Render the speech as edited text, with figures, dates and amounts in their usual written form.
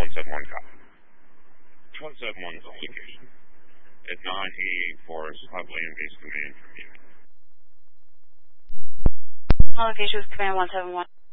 171 copy. 171's location. At 988 Forest, Hubley and Base Command from you. All locations, Command 171.